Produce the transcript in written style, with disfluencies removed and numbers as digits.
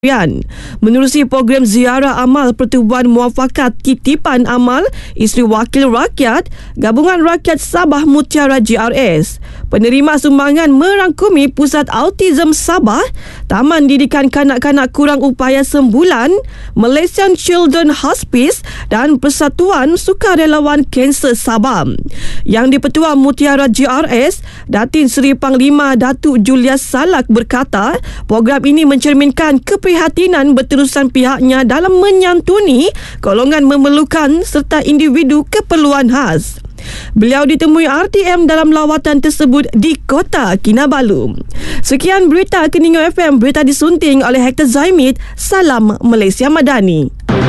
Menerusi program ziarah amal Pertubuhan Muafakat Titipan Amal Isteri Wakil Rakyat Gabungan Rakyat Sabah Mutiara GRS, penerima sumbangan merangkumi Pusat Autism Sabah, Taman Didikan Kanak-Kanak Kurang Upaya Sembulan, Malaysian Children Hospice dan Persatuan Sukarelawan Kanser Sabah. Yang di-Pertua Mutiara GRS, Datin Seri Panglima Datuk Julius Salak berkata, program ini mencerminkan keprihatinan berterusan pihaknya dalam menyantuni golongan memerlukan serta individu keperluan khas. Beliau ditemui RTM dalam lawatan tersebut di Kota Kinabalu. Sekian berita Keningau FM, berita disunting oleh Hector Zaimit. Salam Malaysia Madani.